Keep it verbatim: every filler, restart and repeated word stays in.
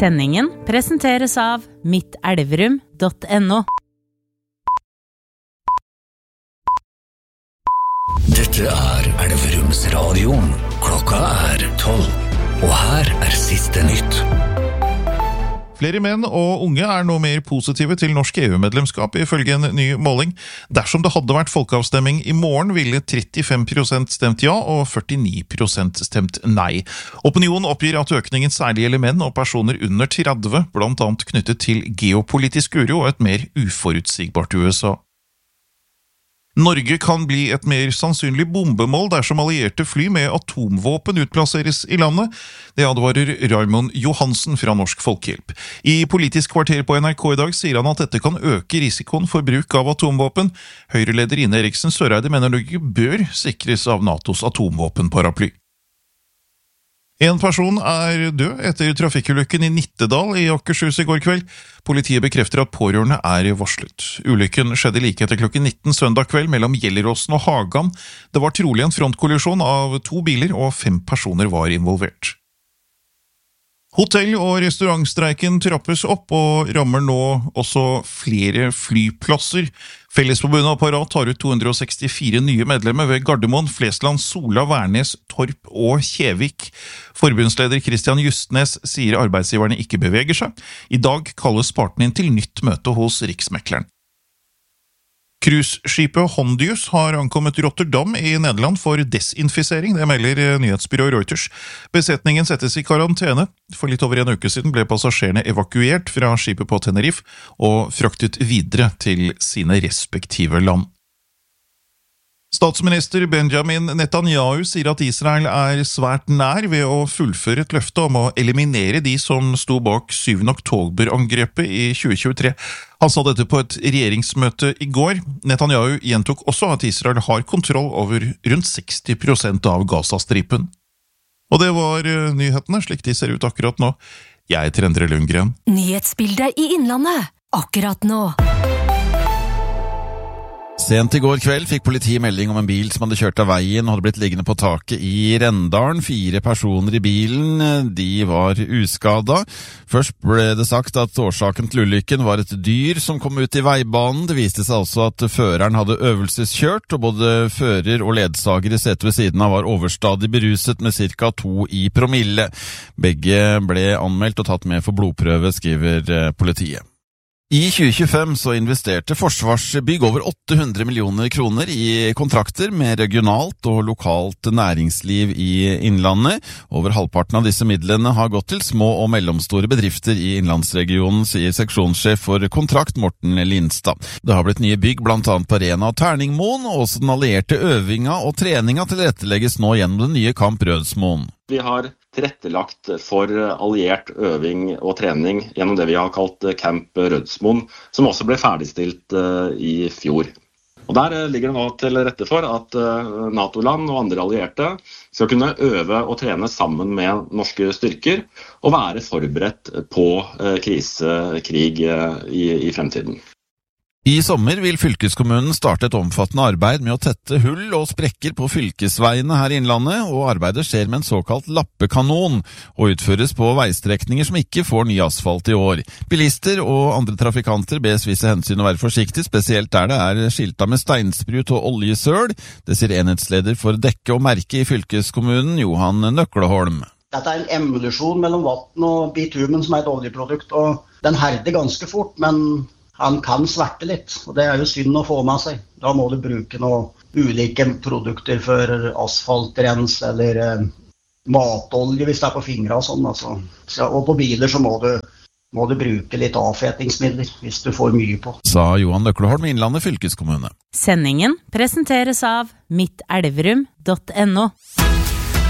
Sendingen presenteres av mitt elverum punktum no. Dette er Elverumsradioen. Klokka er tolv, og her er siste nytt. Flere menn og unge er nå mer positive til norsk E U-medlemskap ifølge en ny måling. Dersom det hadde vært folkeavstemning i morgen, ville trettifem prosent stemt ja og førtini prosent stemt nei. Opinionen oppgir at økningen særlig gjelder menn og personer under tretti, blant annet knyttet til geopolitisk uro og et mer uforutsigbart U S A. Norge kan bli et mer sannsynlig bombemål dersom allierte fly med atomvåpen utplasseres i landet. Det advarer Raymond Johansen fra Norsk Folkehjelp. I Politisk kvarter på N R K i dag sier han at dette kan øke risikoen for bruk av atomvåpen. Høyreleder Ine Eriksen Søreide mener Norge bør sikres av NATOs atomvåpenparaply. En person er død etter trafikkulykken i Nittedal i Akershus i går kveld. Politiet bekrefter at pårørende er varslet. Ulykken skjedde like etter klokken nitten søndag kveld mellom Gjelleråsen og Hagan. Det var trolig en frontkollisjon av to biler, og fem personer var involvert. Hotell- og restaurantstreiken trappes opp og rammer nå også flere flyplasser. Fellesforbundet og Parat tar ut to hundre og sekstifire nye medlemmer ved Gardermoen, Flesland, Sola, Værnes, Torp og Kjevik. Forbundsleder Christian Justnes sier arbeidsgiverne ikke beveger seg. I dag kalles partene inn til nytt møte hos Riksmekleren. Cruiseskipet Hondius har ankommet Rotterdam i Nederland for desinfisering, det melder nyhetsbyrået Reuters. Besetningen settes i karantene. For litt over en uke siden ble passasjerene evakuert fra skipet på Tenerife og fraktet videre til sine respektive land. Statsminister Benjamin Netanyahu sier at Israel er svært nær ved å fullføre et løfte om å eliminere de som sto bak syvende oktober-angrepet i tjue tjuetre. Han sa dette på et regjeringsmøte i går. Netanyahu gjentok også at Israel har kontroll over rundt seksti prosent av Gazastripen. Og det var nyhetene, slik de ser ut akkurat nå. Jeg heter Endre Lundgren. Nyhetsbildet i Innlandet, akkurat nå. Sent i går kveld fikk politiet melding om en bil som hadde kjørt av veien og hadde blitt liggende på taket i Rendalen. Fire personer i bilen, de var uskada. Først ble det sagt at årsaken til ulykken var et dyr som kom ut i veibanen. Det viste seg også at føreren hadde øvelseskjørt, og både fører og ledsager i setet ved siden av var overstadig beruset med cirka to i promille. Begge ble anmeldt og tatt med for blodprøve, skriver politiet. I tjue tjuefem så investerte Forsvarsbygg over åtte hundre millioner kroner i kontrakter med regionalt og lokalt næringsliv i Innlandet. Over halvparten av disse midlene har gått til små og mellomstore bedrifter i Innlandsregionen, sier seksjonssjef for kontrakt Morten Lindstad. Det har blitt nye bygg blant annet på Rena og Terningmoen, og også den allierte øvinga og treninga tilrettelegges nå gjennom den nye Camp Rødsmoen. Vi har tilrettelagt for alliert øving og trening gjennom det vi har kalt Camp Rødsmoen, som også ble ferdigstilt i fjor. Og der ligger det nå til rette for at NATO-land og andre allierte skal kunne øve og trene sammen med norske styrker og være forberedt på krise, krig i, i fremtiden. I sommer vil fylkeskommunen starte et omfattende arbeid med å tette hull og sprekker på fylkesveiene her i Innlandet, og arbeidet skjer med en såkalt lappekanon, og utføres på veistrekninger som ikke får ny asfalt i år. Bilister og andre trafikanter bes vise hensyn å være forsiktig, spesielt der det er skilta med steinsprut og oljesøl. Det sier enhetsleder for dekke og merke i fylkeskommunen, Johan Nøkleholm. Dette er en emulsjon mellom vann og bitumen som er et oljeprodukt, og den herder ganske fort, men han kan sverte litt, og det er jo synd å få med seg. Da må du bruke noen ulike produkter for asfaltrens eller eh, matolje hvis det er på fingre og sånn. Altså. Så, og på biler så må du, må du bruke litt avfetingsmidler hvis du får mye på. Sa Johan Nøkleholm, Innlandet fylkeskommune. Sendingen presenteres av mitt elverum punktum no.